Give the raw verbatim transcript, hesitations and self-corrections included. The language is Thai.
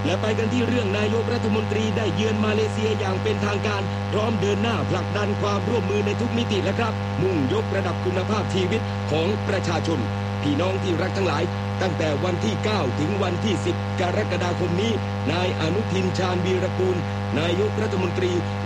และไปกันที่เรื่องนายกรัฐมนตรีได้เยือนมาเลเซียอย่างเป็นทางการพร้อมเดินหน้าผลักดันความร่วมมือในทุกมิติแล้วครับมุ่งยกระดับคุณภาพชีวิตของประชาชนพี่น้องที่รักทั้งหลายตั้งแต่วันที่เก้าถึงวันที่สิบกรกฎาคมนี้นายอนุทินชาญวีรกูลนายกรัฐมนตรี